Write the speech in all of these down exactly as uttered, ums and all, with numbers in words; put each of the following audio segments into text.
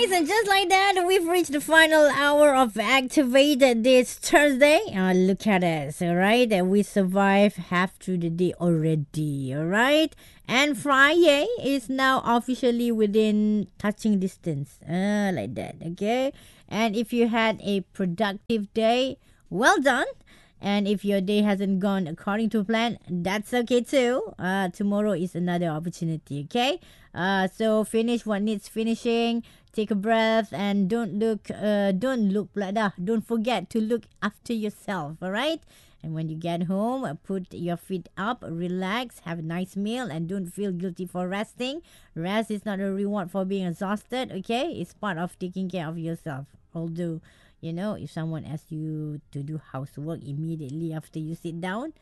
And just like that, we've reached the final hour of Activate this Thursday. Uh, look at us, all right? And we survived half through the day already, all right? And Friday is now officially within touching distance, uh, like that, okay? And if you had a productive day, well done. And if your day hasn't gone according to plan, that's okay too. Uh, tomorrow is another opportunity, okay? Uh, so finish what needs finishing. Take a breath and don't look, uh, don't look pula dah. Don't forget to look after yourself, all right? And when you get home, uh, put your feet up, relax, have a nice meal, and don't feel guilty for resting. Rest is not a reward for being exhausted, okay? It's part of taking care of yourself. Although, you know, if someone asks you to do housework immediately after you sit down,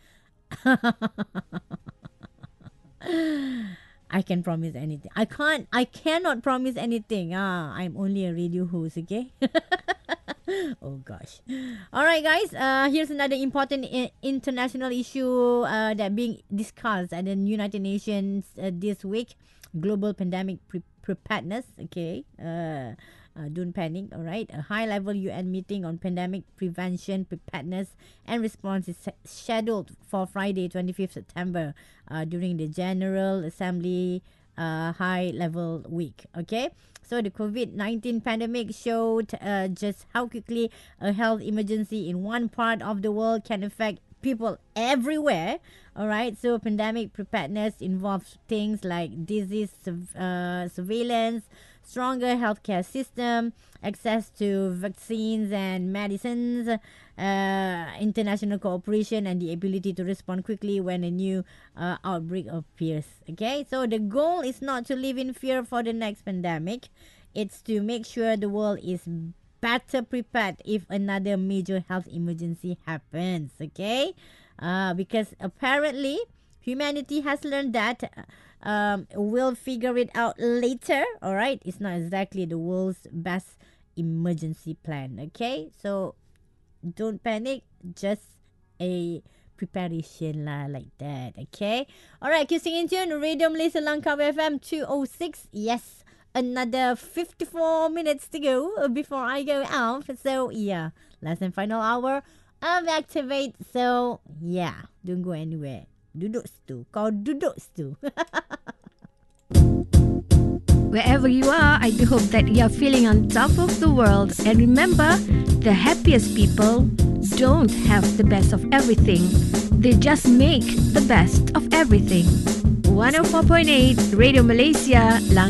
I can promise anything. I can't, I cannot promise anything. Ah, I'm only a radio host, okay? Oh gosh. All right, guys. Uh, here's another important I- international issue uh, that being discussed at the United Nations uh, this week. Global pandemic pre- preparedness. Okay. Uh, uh, don't panic. All right. A high-level U N meeting on pandemic prevention, preparedness, and response is se- scheduled for Friday, twenty-fifth September, uh, during the General Assembly uh, high-level week. Okay. So the COVID nineteen pandemic showed uh, just how quickly a health emergency in one part of the world can affect people everywhere. All right. So pandemic preparedness involves things like disease surv- uh, surveillance, stronger healthcare system, access to vaccines and medicines, uh, international cooperation, and the ability to respond quickly when a new uh, outbreak appears. Okay, so the goal is not to live in fear for the next pandemic. It's to make sure the world is better prepared if another major health emergency happens. Okay, uh, because apparently humanity has learned that uh, um, we'll figure it out later. All right, it's not exactly the world's best emergency plan. Okay, so don't panic, just a preparation lah, like that. Okay, all right, keep singing tune. Radio Malaysia Langkawi F M two oh six. Yes, another fifty-four minutes to go uh, before I go out. So yeah, last and final hour of Activate. So yeah, don't go anywhere. Duduk situ. Kau duduk situ. Wherever you are, I do hope that you are feeling on top of the world. And remember, the happiest people don't have the best of everything. They just make the best of everything. one oh four point eight Radio Malaysia, Lang